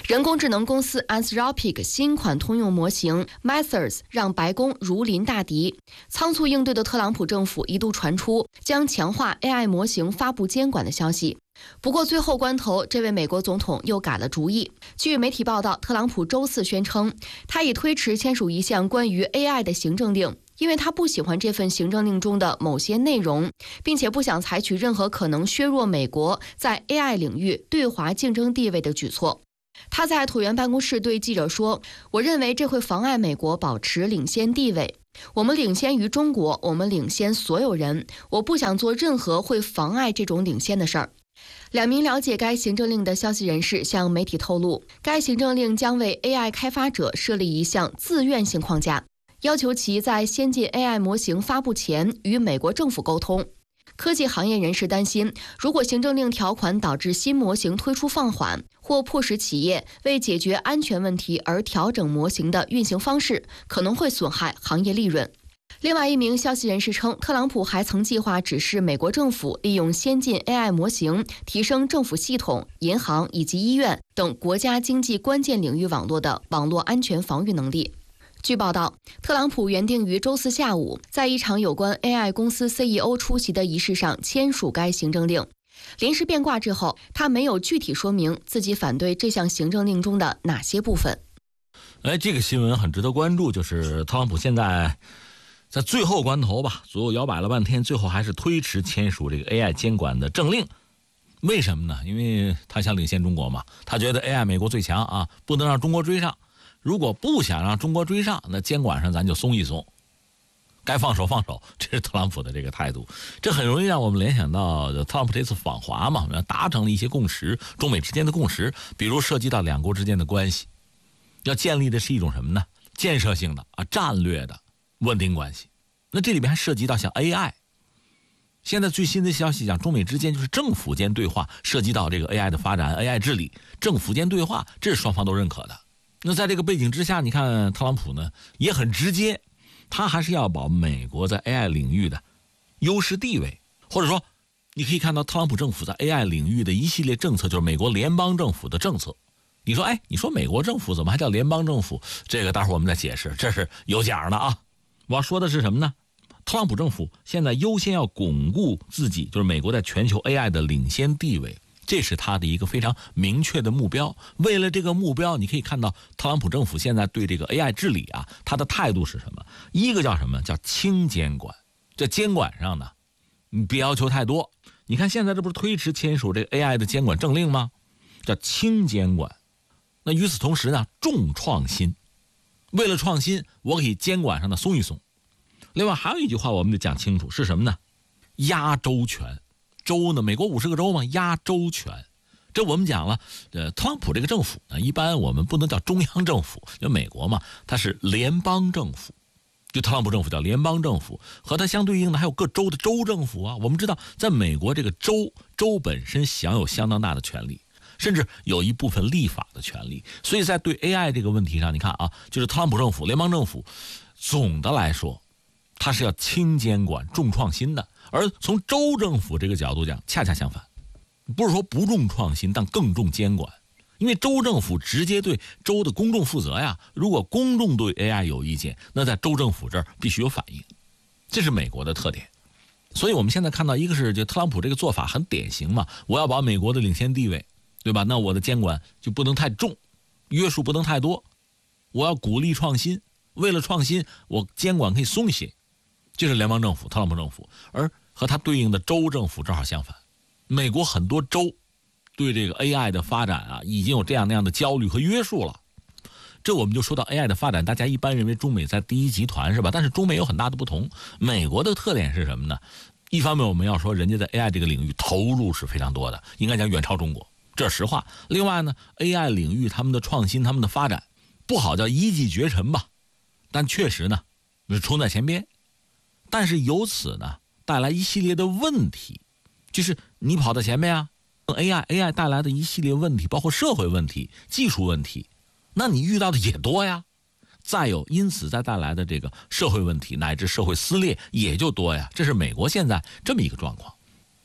人工智能公司 Anthropic 新款通用模型 Mythos 让白宫如临大敌。仓促应对的特朗普政府一度传出将强化 AI 模型发布监管的消息。不过最后关头，这位美国总统又改了主意。据媒体报道，特朗普周四宣称，他已推迟签署一项关于 AI 的行政令，因为他不喜欢这份行政令中的某些内容，并且不想采取任何可能削弱美国在 AI 领域对华竞争地位的举措。他在椭圆办公室对记者说：“我认为这会妨碍美国保持领先地位。我们领先于中国，我们领先所有人。我不想做任何会妨碍这种领先的事儿。”两名了解该行政令的消息人士向媒体透露，该行政令将为 AI 开发者设立一项自愿性框架，要求其在先进 AI 模型发布前与美国政府沟通。科技行业人士担心，如果行政令条款导致新模型推出放缓，或迫使企业为解决安全问题而调整模型的运行方式，可能会损害行业利润。另外一名消息人士称，特朗普还曾计划指示美国政府利用先进 AI 模型提升政府系统、银行以及医院等国家经济关键领域网络的网络安全防御能力。据报道，特朗普原定于周四下午在一场有关 AI 公司 CEO 出席的仪式上签署该行政令。临时变卦之后，他没有具体说明自己反对这项行政令中的哪些部分。 这个新闻很值得关注，就是特朗普现在在最后关头吧，左右摇摆了半天，最后还是推迟签署这个 AI 监管的政令。为什么呢？因为他想领先中国嘛，他觉得 AI 美国最强啊，不能让中国追上。如果不想让中国追上，那监管上咱就松一松，该放手放手，这是特朗普的这个态度。这很容易让我们联想到特朗普这次访华嘛，达成了一些共识，中美之间的共识，比如涉及到两国之间的关系，要建立的是一种什么呢？建设性的战略的稳定关系。那这里面还涉及到像 AI， 现在最新的消息讲，中美之间就是政府间对话，涉及到这个 AI 的发展、AI 治理，政府间对话，这是双方都认可的。那在这个背景之下，你看特朗普呢也很直接，他还是要保美国在 AI 领域的优势地位，或者说你可以看到特朗普政府在 AI 领域的一系列政策，就是美国联邦政府的政策。你说美国政府怎么还叫联邦政府？这个待会儿我们再解释，这是有讲的啊。我要说的是什么呢？特朗普政府现在优先要巩固自己，就是美国在全球 AI 的领先地位，这是他的一个非常明确的目标。为了这个目标，你可以看到特朗普政府现在对这个 AI 治理他的态度是什么？一个叫什么？叫轻监管。这监管上呢，你别要求太多。你看现在这不是推迟签署这个 AI 的监管政令吗？叫轻监管。那与此同时呢，重创新。为了创新，我给监管上的松一松。另外还有一句话我们得讲清楚，是什么呢？压州权。州呢，美国50个州嘛，压州权。这我们讲了，特朗普这个政府呢，一般我们不能叫中央政府，就美国嘛，它是联邦政府。就特朗普政府叫联邦政府，和它相对应的还有各州的州政府啊。我们知道，在美国这个州本身享有相当大的权利，甚至有一部分立法的权利。所以在对 AI 这个问题上，你看就是特朗普政府、联邦政府，总的来说，它是要轻监管、重创新的。而从州政府这个角度讲，恰恰相反，不是说不重创新，但更重监管。因为州政府直接对州的公众负责呀，如果公众对 AI 有意见，那在州政府这儿必须有反应，这是美国的特点。所以我们现在看到，一个是就特朗普这个做法很典型嘛，我要保美国的领先地位，对吧？那我的监管就不能太重，约束不能太多，我要鼓励创新，为了创新，我监管可以松一些。这是联邦政府、特朗普政府，而和它对应的州政府正好相反。美国很多州对这个 AI 的发展已经有这样那样的焦虑和约束了。这我们就说到 AI 的发展，大家一般认为中美在第一集团是吧？但是中美有很大的不同。美国的特点是什么呢？一方面我们要说人家在 AI 这个领域投入是非常多的，应该讲远超中国，这是实话。另外呢 AI 领域他们的创新、他们的发展不好叫一骑绝尘吧，但确实呢是冲在前边。但是由此呢带来一系列的问题，就是你跑到前面啊， AI 带来的一系列问题，包括社会问题、技术问题，那你遇到的也多呀。再有因此再带来的这个社会问题乃至社会撕裂也就多呀。这是美国现在这么一个状况。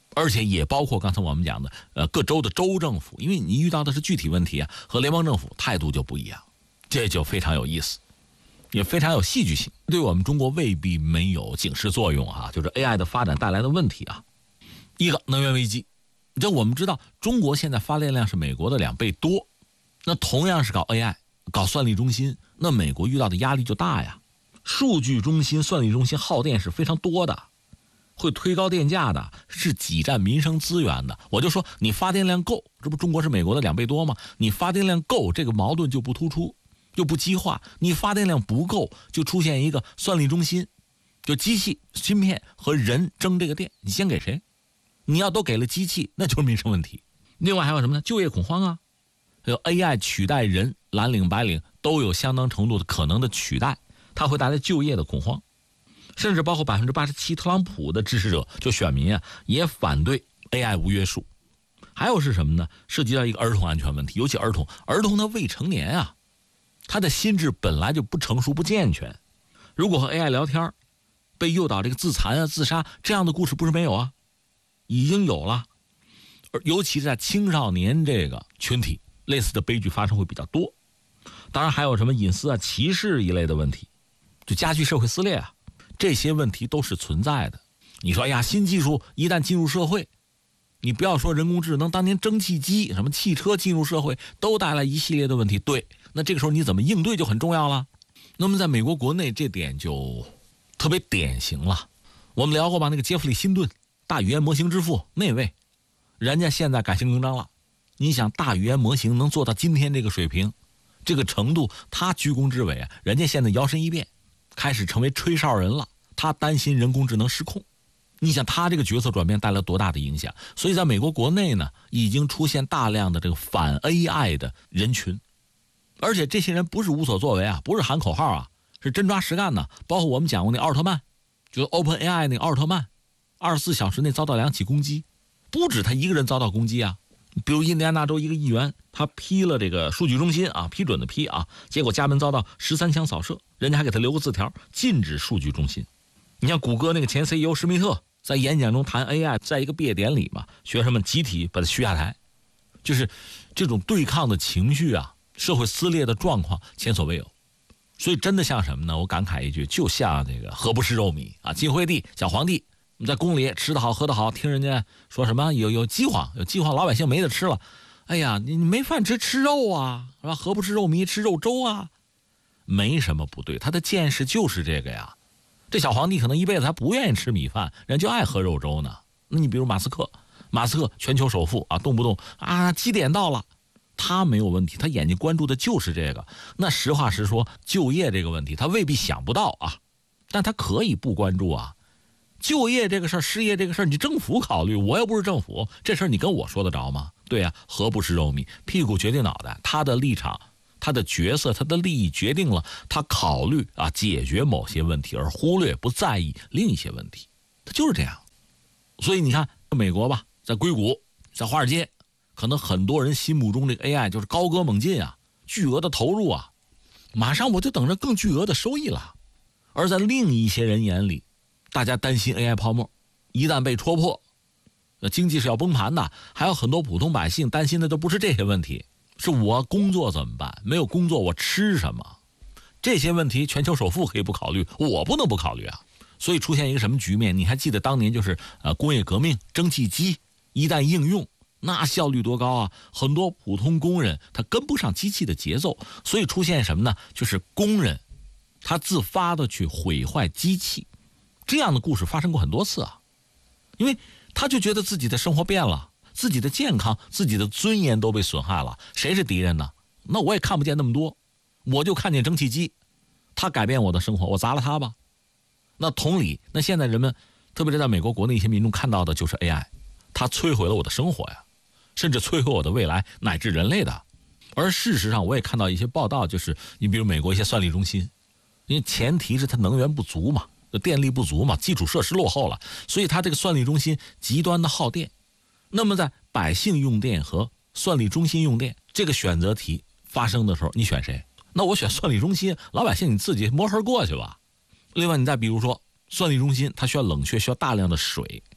而且也包括刚才我们讲的各州的州政府，因为你遇到的是具体问题啊，和联邦政府态度就不一样，这就非常有意思，也非常有戏剧性，对我们中国未必没有警示作用啊。就是 AI 的发展带来的问题啊，一个能源危机，这我们知道中国现在发电量是美国的2倍多，那同样是搞 AI 搞算力中心，那美国遇到的压力就大呀。数据中心算力中心耗电是非常多的，会推高电价的，是挤占民生资源的。我就说你发电量够，这不中国是美国的2倍多吗？你发电量够，这个矛盾就不突出，就不激化。你发电量不够，就出现一个算力中心，就机器芯片和人争这个电，你先给谁？你要都给了机器，那就是民生问题。另外还有什么呢？就业恐慌啊，还有 AI 取代人，蓝领白领都有相当程度的可能的取代，它会带来就业的恐慌。甚至包括87%特朗普的支持者，就选民啊，也反对 AI 无约束。还有是什么呢？涉及到一个儿童安全问题，尤其儿童的未成年啊，他的心智本来就不成熟不健全，如果和 AI 聊天，被诱导这个自残啊自杀，这样的故事不是没有啊，已经有了。而尤其是在青少年这个群体，类似的悲剧发生会比较多。当然还有什么隐私啊、歧视一类的问题，就加剧社会撕裂啊。这些问题都是存在的。你说呀，新技术一旦进入社会，你不要说人工智能，当年蒸汽机、什么汽车进入社会，都带来一系列的问题。对，那这个时候你怎么应对就很重要了。那么在美国国内这点就特别典型了。我们聊过吧，那个杰弗里·辛顿，大语言模型之父那位，人家现在改弦更张了。你想大语言模型能做到今天这个水平、这个程度，他居功至伟啊，人家现在摇身一变，开始成为吹哨人了。他担心人工智能失控，你想他这个角色转变带来多大的影响？所以在美国国内呢，已经出现大量的这个反 AI 的人群，而且这些人不是无所作为啊，不是喊口号啊，是真抓实干的。包括我们讲过那奥特曼，就是 OpenAI 那个奥特曼，24小时内遭到2起攻击，不止他一个人遭到攻击啊。比如印第安纳州一个议员，他批了这个数据中心啊，批准的批啊，结果家门遭到13枪扫射，人家还给他留个字条，禁止数据中心。你像谷歌那个前 CEO 施密特在演讲中谈 AI， 在一个毕业典礼嘛，学生们集体把他嘘下台，就是这种对抗的情绪啊，社会撕裂的状况前所未有。所以真的像什么呢？我感慨一句，就像这个何不食肉糜啊，晋惠帝小皇帝，你在宫里吃得好喝得好，听人家说什么有饥荒，老百姓没得吃了，哎呀，你没饭吃肉啊，是吧？何不食肉糜，吃肉粥啊？没什么不对，他的见识就是这个呀。这小皇帝可能一辈子还不愿意吃米饭，人就爱喝肉粥呢。那你比如马斯克全球首富啊，动不动啊几点到了，他没有问题，他眼睛关注的就是这个。那实话实说，就业这个问题他未必想不到啊，但他可以不关注啊。就业这个事儿，失业这个事儿，你政府考虑，我又不是政府，这事儿你跟我说得着吗？对啊，何不食肉糜，屁股决定脑袋，他的立场、他的角色、他的利益决定了他考虑啊解决某些问题，而忽略不在意另一些问题，他就是这样。所以你看美国吧，在硅谷，在华尔街，可能很多人心目中这个 AI 就是高歌猛进啊，巨额的投入啊，马上我就等着更巨额的收益了。而在另一些人眼里，大家担心 AI 泡沫一旦被戳破，经济是要崩盘的。还有很多普通百姓担心的都不是这些问题，是我工作怎么办？没有工作我吃什么？这些问题全球首富可以不考虑，我不能不考虑啊。所以出现一个什么局面？你还记得当年就是工业革命，蒸汽机一旦应用，那效率多高啊！很多普通工人他跟不上机器的节奏，所以出现什么呢？就是工人他自发的去毁坏机器。这样的故事发生过很多次啊，因为他就觉得自己的生活变了，自己的健康、自己的尊严都被损害了。谁是敌人呢？那我也看不见那么多，我就看见蒸汽机，它改变我的生活，我砸了它吧。那同理，那现在人们，特别是在美国国内一些民众看到的就是 AI， 它摧毁了我的生活呀，甚至摧毁我的未来乃至人类的。而事实上，我也看到一些报道，就是你比如美国一些算力中心，因为前提是它能源不足嘛。电力不足嘛，基础设施落后了，所以它这个算力中心极端的耗电。那么在百姓用电和算力中心用电这个选择题发生的时候，你选谁？那我选算力中心，老百姓你自己摸黑过去吧。另外你再比如说算力中心它需要冷却，需要大量的水，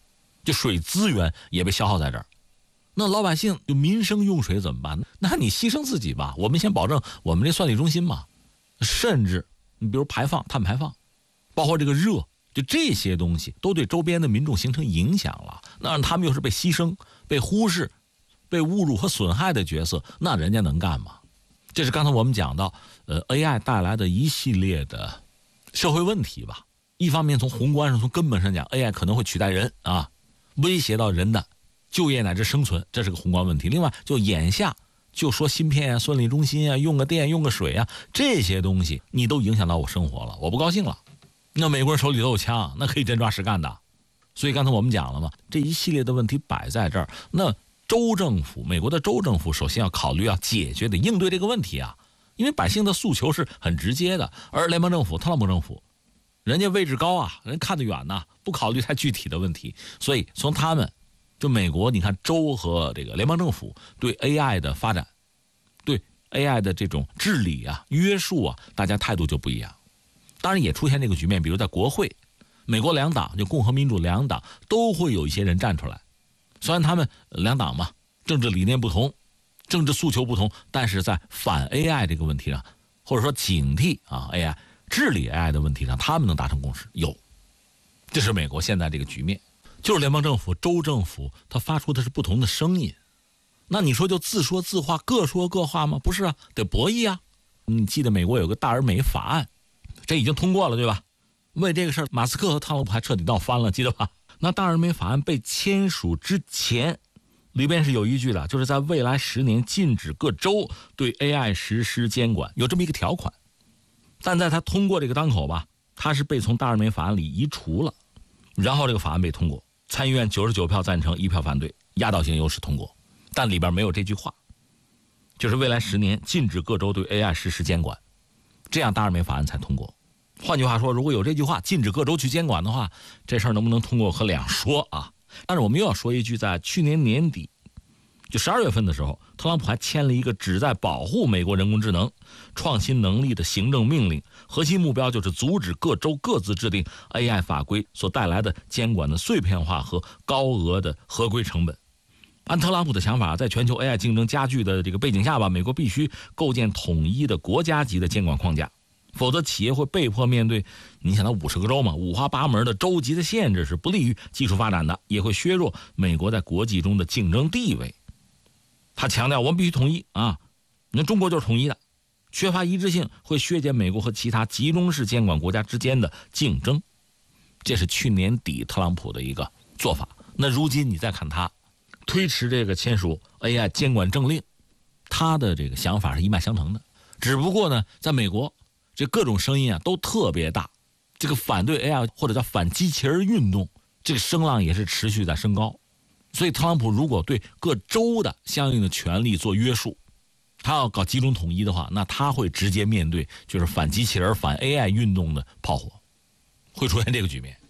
就水资源也被消耗在这儿。那老百姓就民生用水怎么办？那你牺牲自己吧，我们先保证我们这算力中心嘛。甚至你比如碳排放，包括这个热，就这些东西都对周边的民众形成影响了。那让他们又是被牺牲、被忽视、被侮辱和损害的角色，那人家能干吗？这是刚才我们讲到AI 带来的一系列的社会问题吧。一方面从宏观上、从根本上讲， AI 可能会取代人啊，威胁到人的就业乃至生存，这是个宏观问题。另外就眼下就说芯片啊、算力中心啊、用个电、用个水啊，这些东西你都影响到我生活了，我不高兴了。那美国人手里都有枪，那可以真抓实干的。所以刚才我们讲了嘛，这一系列的问题摆在这儿，那州政府，美国的州政府首先要考虑要解决的应对这个问题啊，因为百姓的诉求是很直接的，而联邦政府特朗普政府人家位置高啊，人看得远呐，不考虑太具体的问题。所以从他们就美国，你看州和这个联邦政府对 AI 的发展，对 AI 的这种治理啊、约束啊，大家态度就不一样。当然也出现这个局面，比如在国会，美国两党就共和民主两党都会有一些人站出来，虽然他们两党嘛，政治理念不同，政治诉求不同，但是在反 AI 这个问题上，或者说警惕啊 AI 治理 AI 的问题上，他们能达成共识。有，这是美国现在这个局面，就是联邦政府、州政府，它发出的是不同的声音。那你说就自说自话，各说各话吗？不是啊，得博弈啊。你记得美国有个大而美法案，这已经通过了，对吧？为这个事儿，马斯克和特朗普还彻底闹翻了，记得吧？那大而美法案被签署之前，里边是有一句的，就是在未来10年禁止各州对 AI 实施监管，有这么一个条款。但在他通过这个当口吧，他是被从大而美法案里移除了，然后这个法案被通过，参议院99票赞成，1票反对，压倒性优势通过。但里边没有这句话，就是未来10年禁止各州对 AI 实施监管，这样大而美法案才通过。换句话说，如果有这句话禁止各州去监管的话，这事儿能不能通过可两说啊。但是我们又要说一句，在去年年底就12月份的时候，特朗普还签了一个旨在保护美国人工智能创新能力的行政命令，核心目标就是阻止各州各自制定 AI 法规所带来的监管的碎片化和高额的合规成本。按特朗普的想法，在全球 AI 竞争加剧的这个背景下吧，美国必须构建统一的国家级的监管框架，否则企业会被迫面对，你想到50个州嘛，五花八门的州级的限制是不利于技术发展的，也会削弱美国在国际中的竞争地位。他强调我们必须统一啊，那中国就是统一的，缺乏一致性会削减美国和其他集中式监管国家之间的竞争。这是去年底特朗普的一个做法。那如今你再看他推迟这个签署 AI 监管政令，他的这个想法是一脉相承的，只不过呢，在美国这各种声音啊都特别大，这个反对 AI 或者叫反机器人运动，这个声浪也是持续在升高。所以特朗普如果对各州的相应的权利做约束，他要搞集中统一的话，那他会直接面对就是反机器人、反 AI 运动的炮火，会出现这个局面。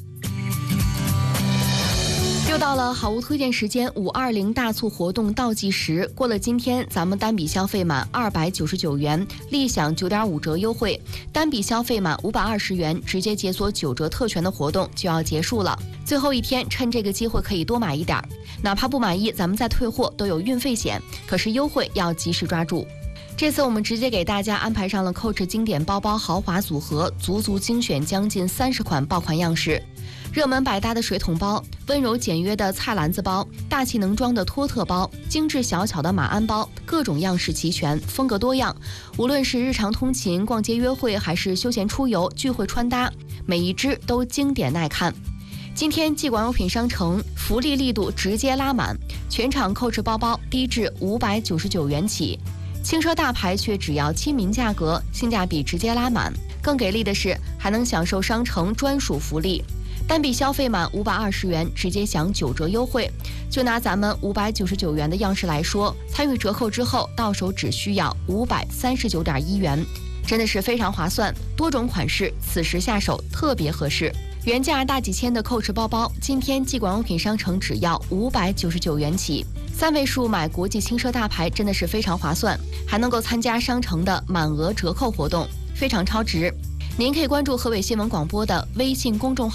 又到了好物推荐时间，520大促活动倒计时。过了今天，咱们单笔消费满299元，立享9.5折优惠；单笔消费满520元，直接解锁9折特权的活动就要结束了。最后一天，趁这个机会可以多买一点，哪怕不满意，咱们再退货都有运费险。可是优惠要及时抓住。这次我们直接给大家安排上了 Coach 经典包包豪华组合，足精选将近30款爆款样式。热门百搭的水桶包，温柔简约的菜篮子包，大气能装的托特包，精致小巧的马鞍包，各种样式齐全，风格多样。无论是日常通勤、逛街约会，还是休闲出游、聚会穿搭，每一只都经典耐看。今天季管用品商城福利力度直接拉满，全场 Coach 包包低至599元起，轻奢大牌却只要亲民价格，性价比直接拉满。更给力的是，还能享受商城专属福利。单笔消费满520元，直接享9折优惠。就拿咱们599元的样式来说，参与折扣之后，到手只需要539.1元，真的是非常划算。多种款式，此时下手特别合适。原价大几千的 Coach 包包，今天季管用品商城只要599元起，3位数买国际轻奢大牌真的是非常划算，还能够参加商城的满额折扣活动，非常超值。您可以关注河北新闻广播的微信公众号，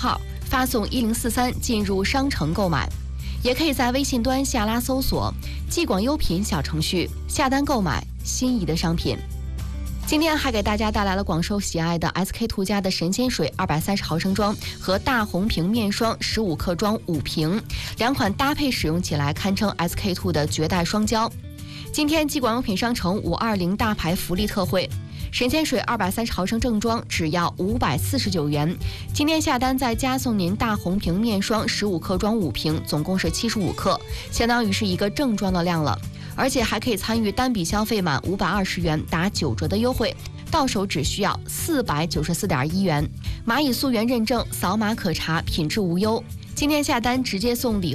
发送1043进入商城购买，也可以在微信端下拉搜索既广优品小程序下单购买心仪的商品。今天还给大家带来了广受喜爱的 SK 途家的神仙水230毫升装和大红瓶面霜15克装5瓶，2款搭配使用起来堪称 SK 途的绝代双骄。今天既广优品商城520大牌福利特惠，神仙水230毫升正装只要549元，今天下单再加送您大红瓶面霜15克装5瓶，总共是75克，相当于是一个正装的量了。而且还可以参与单笔消费满520元打9折的优惠，到手只需要494.1元。蚂蚁溯源认证，扫码可查，品质无忧。今天下单直接送礼